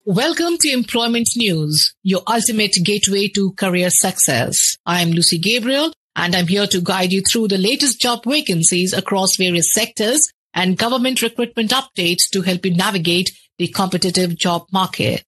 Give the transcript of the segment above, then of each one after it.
Welcome to Employment News, your ultimate gateway to career success. I am Lucy Gabriel, and I'm here to guide you through the latest job vacancies across various sectors and government recruitment updates to help you navigate the competitive job market.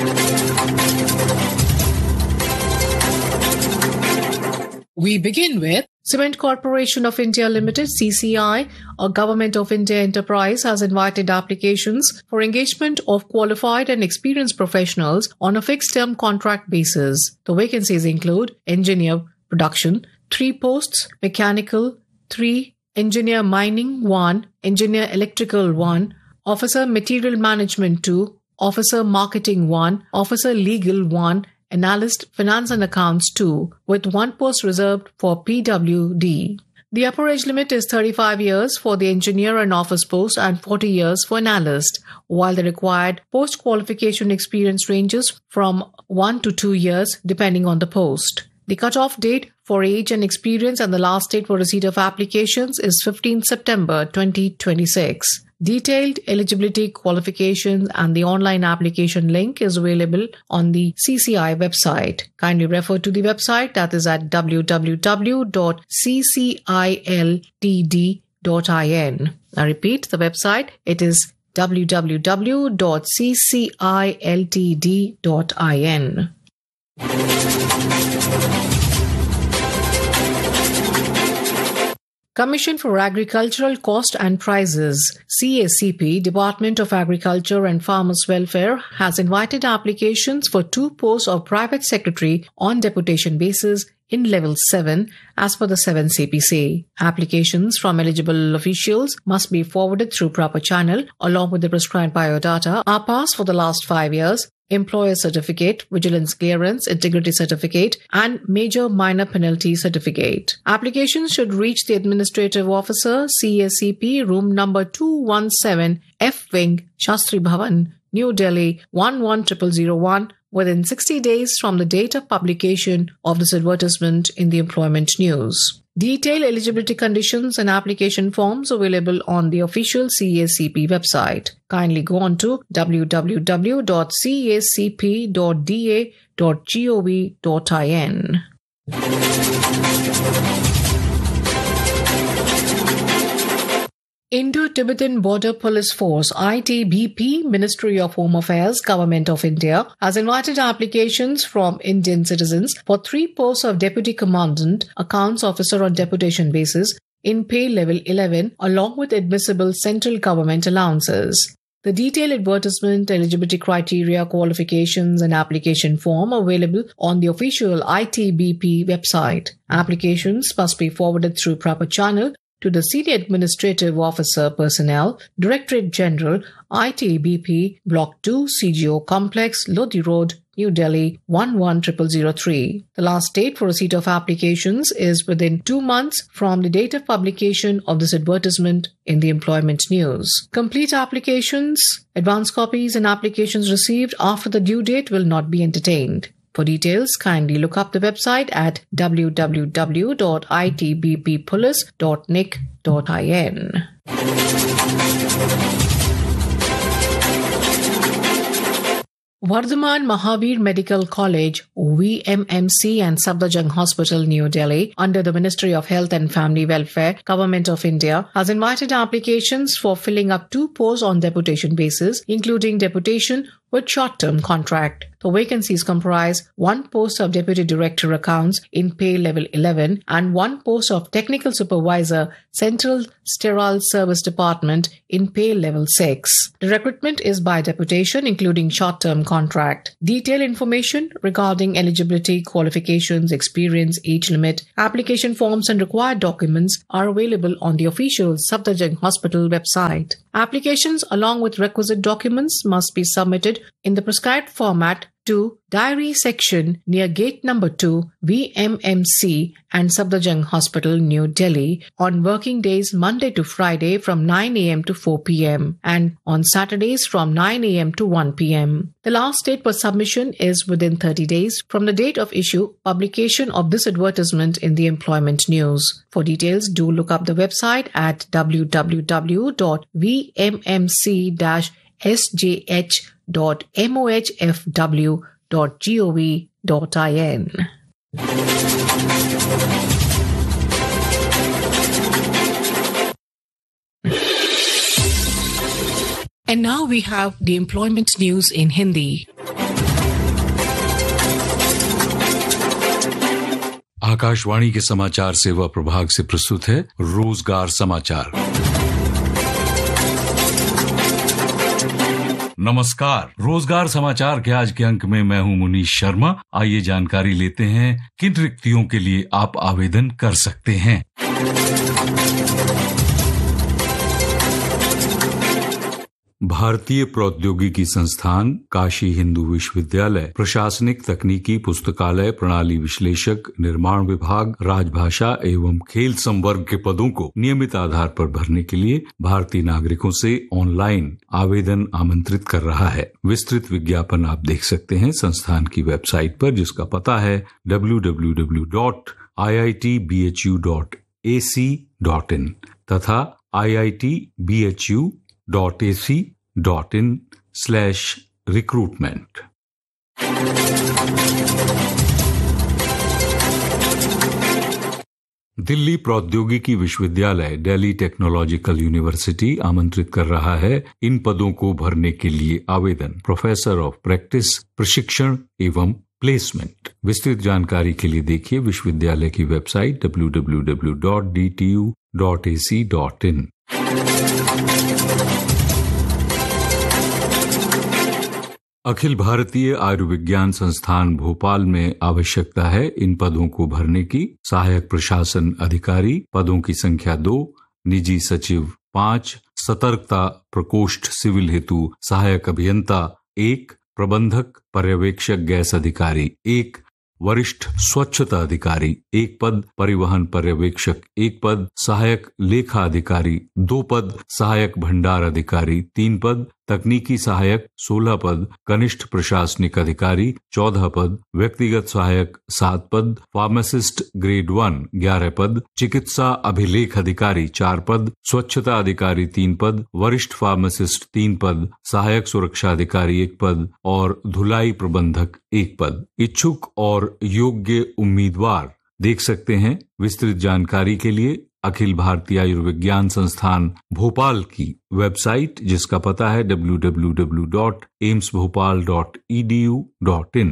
We begin with Cement Corporation of India Limited, CCI, a Government of India enterprise, has invited applications for engagement of qualified and experienced professionals on a fixed-term contract basis. The vacancies include Engineer Production, 3 posts, Mechanical, 3, Engineer Mining, 1, Engineer Electrical, 1, Officer Material Management, 2, Officer Marketing, 1, Officer Legal, 1, Analyst Finance and Accounts 2, with 1 post reserved for PWD. The upper age limit is 35 years for the engineer and office post and 40 years for analyst, while the required post-qualification experience ranges from 1 to 2 years depending on the post. The cutoff date for age and experience and the last date for receipt of applications is 15 September 2026. Detailed eligibility qualifications and the online application link is available on the CCI website. Kindly refer to the website, that is at www.cciltd.in. I repeat the website, it is www.cciltd.in. Commission for Agricultural Cost and Prices, CACP, Department of Agriculture and Farmers Welfare, has invited applications for 2 posts of private secretary on deputation basis in Level 7 as per the 7 CPC. Applications from eligible officials must be forwarded through proper channel along with the prescribed biodata, are passed for the last 5 years, employer certificate, vigilance clearance, integrity certificate, and major minor penalty certificate. Applications should reach the Administrative Officer, CACP, room number 217, F Wing, Shastri Bhavan, New Delhi, 11001, within 60 days from the date of publication of this advertisement in the Employment News. Detailed eligibility conditions and application forms available on the official CACP website. Kindly go on to www.cacp.da.gov.in. Indo-Tibetan Border Police Force, ITBP, Ministry of Home Affairs, Government of India, has invited applications from Indian citizens for 3 posts of Deputy Commandant, Accounts Officer on deputation basis in pay level 11 along with admissible central government allowances. The detailed advertisement, eligibility criteria, qualifications and application form available on the official ITBP website. Applications must be forwarded through proper channel to the Senior Administrative Officer Personnel, Directorate General, ITBP, Block 2, CGO Complex, Lodi Road, New Delhi, 11003. The last date for receipt of applications is within 2 months from the date of publication of this advertisement in the Employment News. Complete applications, advance copies and applications received after the due date will not be entertained. For details, kindly look up the website at www.itbppolice.nic.in. Vardhaman Mahavir Medical College, VMMC and Safdarjung Hospital, New Delhi, under the Ministry of Health and Family Welfare, Government of India, has invited applications for filling up 2 posts on deputation basis, including deputation with short-term contract. The vacancies comprise 1 post of Deputy Director Accounts in pay level 11 and 1 post of Technical Supervisor, Central Sterile Service Department in pay level 6. The recruitment is by deputation, including short-term contract. Detailed information regarding eligibility, qualifications, experience, age limit, application forms and required documents are available on the official Safdarjung Hospital website. Applications along with requisite documents must be submitted in the prescribed format to Diary Section near Gate Number 2, VMMC and Safdarjung Hospital, New Delhi on working days Monday to Friday from 9 a.m. to 4 p.m. and on Saturdays from 9 a.m. to 1 p.m. The last date for submission is within 30 days from the date of publication of this advertisement in the Employment News. For details, do look up the website at www.vmmc-india.in. sjh.mohfw.gov.in. And now we have the employment news in Hindi. Akashvani के समाचार सेवा प्रभाग से प्रस्तुत है रोजगार समाचार। नमस्कार, रोजगार समाचार के आज के अंक में मैं हूं मुनीश शर्मा। आइए जानकारी लेते हैं किन रिक्तियों के लिए आप आवेदन कर सकते हैं। भारतीय प्रौद्योगिकी संस्थान, काशी हिंदू विश्वविद्यालय, प्रशासनिक तकनीकी पुस्तकालय, प्रणाली विश्लेषक, निर्माण विभाग, राजभाषा एवं खेल संवर्ग के पदों को नियमित आधार पर भरने के लिए भारतीय नागरिकों से ऑनलाइन आवेदन आमंत्रित कर रहा है। विस्तृत विज्ञापन आप देख सकते हैं संस्थान की वेबसाइट पर, जिसका पता है www.iitbhu.ac.in तथा iitbhu.ac.in/recruitment। दिल्ली प्रौद्योगिकी विश्वविद्यालय, दिल्ली टेक्नोलॉजिकल यूनिवर्सिटी आमंत्रित कर रहा है इन पदों को भरने के लिए आवेदन। प्रोफेसर ऑफ प्रैक्टिस, प्रशिक्षण एवं प्लेसमेंट। विस्तृत जानकारी के लिए देखिए विश्वविद्यालय की वेबसाइट www.dtu.ac.in। अखिल भारतीय आयुर्विज्ञान संस्थान भोपाल में आवश्यकता है इन पदों को भरने की। सहायक प्रशासन अधिकारी पदों की संख्या 2, निजी सचिव 5, सतर्कता प्रकोष्ठ सिविल हेतु सहायक अभियंता 1, प्रबंधक पर्यवेक्षक गैस अधिकारी 1, वरिष्ठ स्वच्छता अधिकारी 1 पद, परिवहन पर्यवेक्षक 1 पद, सहायक लेखा अधिकारी 2 पद, सहायक भंडार अधिकारी 3 पद, तकनीकी सहायक 16 पद, कनिष्ठ प्रशासनिक अधिकारी 14 पद, व्यक्तिगत सहायक 7 पद, फार्मासिस्ट ग्रेड 1 11 पद, चिकित्सा अभिलेख अधिकारी 4 पद, स्वच्छता अधिकारी 3 पद, वरिष्ठ फार्मासिस्ट 3 पद, सहायक सुरक्षा अधिकारी 1 पद और धुलाई प्रबंधक 1 पद। इच्छुक और योग्य उम्मीदवार देख सकते हैं विस्तृत जानकारी के लिए अखिल भारतीय आयुर्विज्ञान संस्थान भोपाल की वेबसाइट, जिसका पता है www.aimsbhopal.edu.in।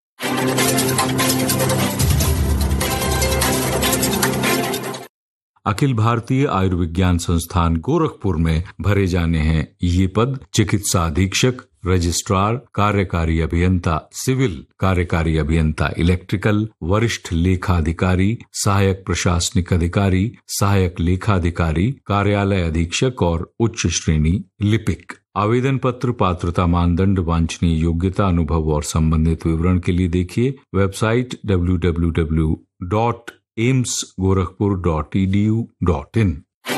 अखिल भारतीय आयुर्विज्ञान संस्थान गोरखपुर में भरे जाने हैं ये पद। चिकित्सा अधीक्षक, रजिस्ट्रार, कार्यकारी अभियंता सिविल, कार्यकारी अभियंता इलेक्ट्रिकल, वरिष्ठ लेखा अधिकारी, सहायक प्रशासनिक अधिकारी, सहायक लेखा अधिकारी, कार्यालय अधीक्षक और उच्च श्रेणी लिपिक। आवेदन पत्र, पात्रता मानदंड, वांछनीय योग्यता, अनुभव और संबंधित विवरण के लिए देखिए वेबसाइट www.aimsgorakhpur.edu.in।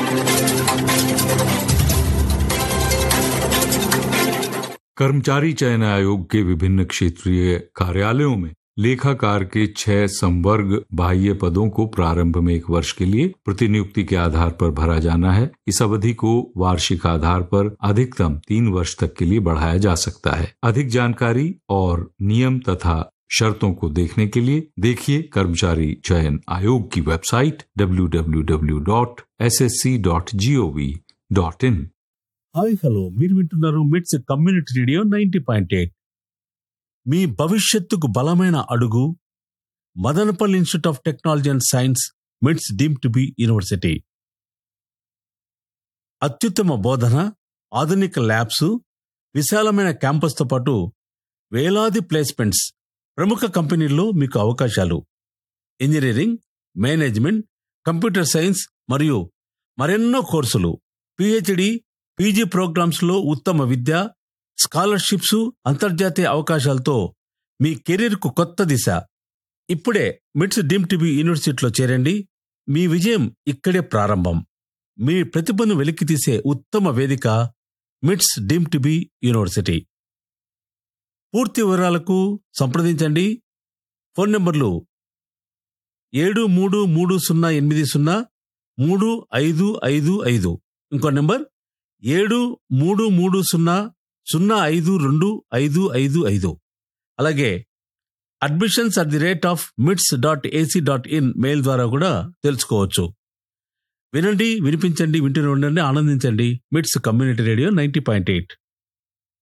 कर्मचारी चयन आयोग के विभिन्न क्षेत्रीय कार्यालयों में लेखाकार के 6 संवर्ग बाह्य पदों को प्रारंभ में 1 वर्ष के लिए प्रतिनियुक्ति के आधार पर भरा जाना है। इस अवधि को वार्षिक आधार पर अधिकतम 3 वर्ष तक के लिए बढ़ाया जा सकता है। अधिक जानकारी और नियम तथा शर्तों को देखने के लिए देखिए कर्मचारी चयन आयोग की वेबसाइट www.ssc.gov.in। హాయ్ హలో, మీరు వింటున్నారు మిట్స్ కమ్యూనిటీ రేడియో 90.8। మీ భవిష్యత్తుకు బలమైన అడుగు Madanapalle institute of technology and science, మిట్స్ డీమ్డ్ టు బి యూనివర్సిటీ। అత్యుత్తమ బోధన, ఆధునిక ల్యాబ్స్, విశాలమైన క్యాంపస్తో పాటు వేలాది ప్లేస్మెంట్స్, ప్రముఖ కంపెనీల్లో మీకు అవకాశాలు। ఇంజనీరింగ్, మేనేజ్మెంట్, కంప్యూటర్ సైన్స్ మరియు మరెన్నో కోర్సులు, పిహెచ్డి, పీజీ ప్రోగ్రామ్స్ లో ఉత్తమ విద్య, స్కాలర్షిప్స్, అంతర్జాతీయ అవకాశాలతో మీ కెరీర్ కు కొత్త దిశ। ఇప్పుడే మిట్స్ డీమ్డ్ టు బి యూనివర్సిటీలో చేరండి। మీ విజయం ఇక్కడే ప్రారంభం। మీ ప్రతిభను వెలికితీసే ఉత్తమ వేదిక మిట్స్ డీమ్డ్ టు బి యూనివర్సిటీ। పూర్తి వివరాలకు సంప్రదించండి। ఫోన్ నంబర్లు 7330803555, ఇంకో నంబర్ 7330 052555. అలాగే admissions@MITS.ac.in మెయిల్ ద్వారా కూడా తెలుసుకోవచ్చు. వినండి, వినిపించండి, వింటూనే ఉండండి, ఆనందించండి. మిట్స్ కమ్యూనిటీ రేడియో 90.8.